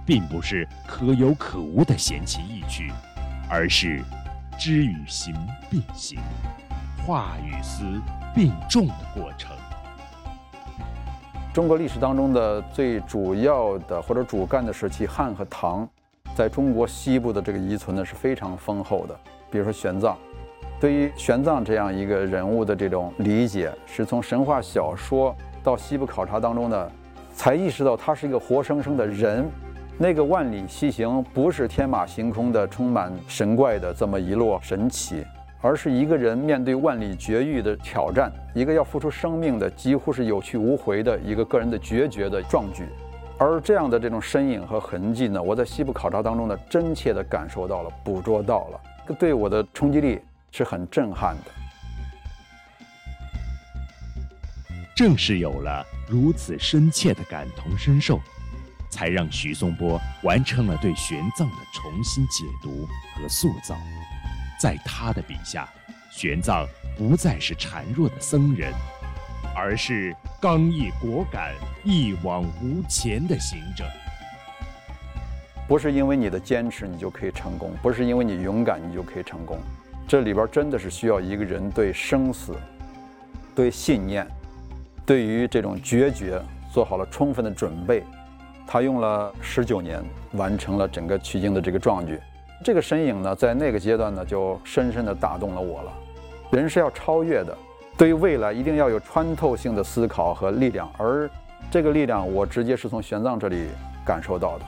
并不是可有可无的闲情逸趣，而是知与行并行，话与思并重的过程。 中国历史当中的最主要的或者主干的时期，汉和唐，在中国西部的这个遗存呢是非常丰厚的。比如说玄奘，对于玄奘这样一个人物的这种理解，是从神话小说到西部考察当中呢，才意识到他是一个活生生的人。那个万里西行不是天马行空的、充满神怪的这么一摞神奇，而是一个人面对万里绝域的挑战，一个要付出生命的几乎是有去无回的一个个人的决绝的壮举。而这样的这种身影和痕迹呢，我在西部考察当中呢，真切地感受到了、捕捉到了，对我的冲击力是很震撼的。 正是有了如此深切的感同身受，才让徐松波完成了对玄奘的重新解读和塑造。在他的笔下，玄奘不再是孱弱的僧人，而是刚毅果敢、一往无前的行者。 不是因为你的坚持你就可以成功，不是因为你勇敢你就可以成功，这里边真的是需要一个人对生死、对信念、对于这种决绝做好了充分的准备。他用了19年完成了整个取经的这个壮举。这个身影呢，在那个阶段呢，就深深地打动了我了。人是要超越的，对于未来一定要有穿透性的思考和力量，而这个力量我直接是从玄奘这里感受到的。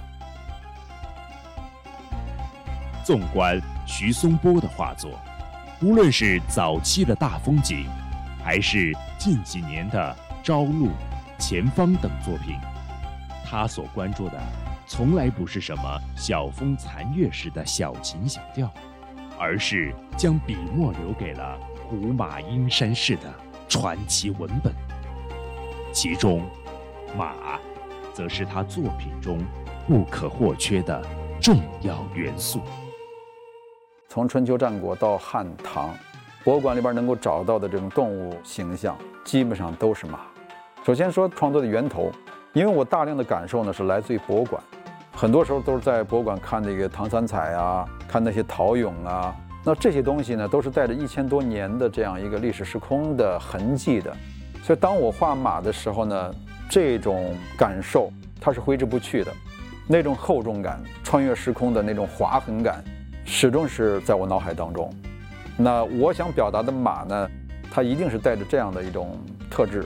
纵观徐松波的画作，无论是早期的大风景，还是近几年的朝露、前方等作品，他所关注的从来不是什么晓风残月时的小情小调，而是将笔墨留给了虎马阴山式的传奇文本。其中马则是他作品中不可或缺的重要元素。 从春秋战国到汉唐，博物馆里边能够找到的这种动物形象基本上都是马。首先说创作的源头，因为我大量的感受呢是来自于博物馆，很多时候都是在博物馆看那个唐三彩啊，看那些陶俑啊，那这些东西呢都是带着1000多年的这样一个历史时空的痕迹的，所以当我画马的时候呢，这种感受它是挥之不去的，那种厚重感、穿越时空的那种划痕感，始终是在我脑海当中。那我想表达的马呢，它一定是带着这样的一种特质。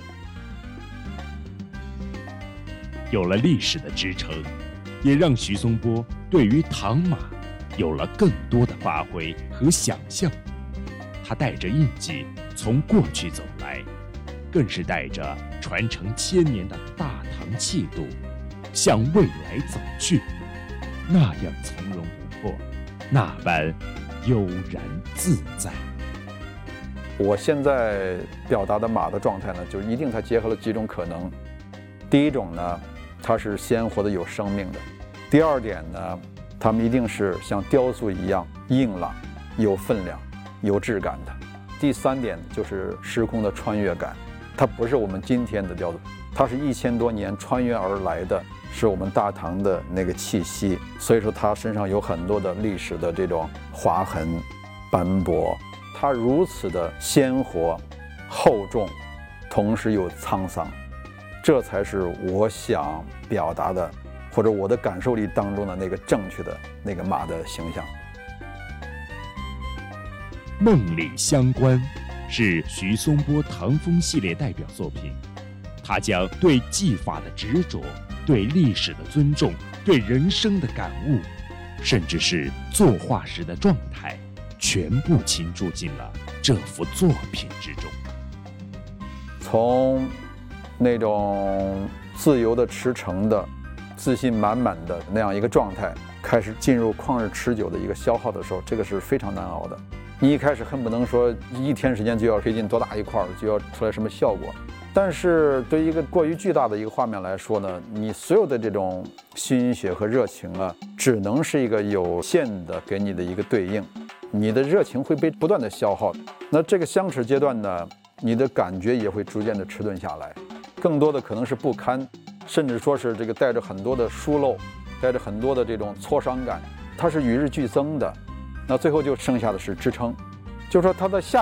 有了历史的支撑，也让徐松波对于唐马有了更多的发挥和想象。他带着印记从过去走来，更是带着传承1000年的大唐气度向未来走去，那样从容不迫，那般悠然自在。 我现在表达的马的状态呢，就一定它结合了几种可能。第一种呢，它是鲜活的有生命的。第二点呢，它们一定是像雕塑一样硬朗、有分量、有质感的。第三点就是时空的穿越感，它不是我们今天的雕塑，它是1000多年穿越而来的，是我们大唐的那个气息。所以说它身上有很多的历史的这种划痕、斑驳，它如此的鲜活、厚重，同时又沧桑。这才是我想表达的，或者我的感受力当中的那个正确的那个马的形象。 梦里乡关是徐松波唐风系列代表作品，他将对技法的执着、对历史的尊重、对人生的感悟，甚至是作画时的状态，全部倾注进了这幅作品之中。 从那种自由的驰骋的、自信满满的那样一个状态，开始进入旷日持久的一个消耗的时候，这个是非常难熬的。你一开始恨不能说1天时间就要推进多大一块，就要出来什么效果。但是对于一个过于巨大的一个画面来说呢，你所有的这种心血和热情啊，只能是一个有限的给你的一个对应，你的热情会被不断的消耗。那这个相持阶段呢，你的感觉也会逐渐的迟钝下来，更多的可能是不堪，甚至说是这个带着很多的疏漏， 带着很多的这种挫伤感，它是与日俱增的。那最后就剩下的是支撑，就是说它的下